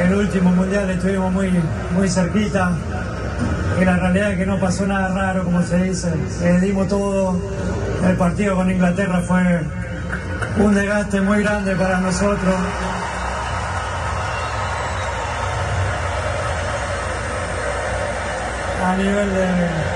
el último mundial estuvimos muy cerquita, y la realidad es que no pasó nada raro, como se dice. Dimos todo. El partido con Inglaterra fue un desgaste muy grande para nosotros. A nivel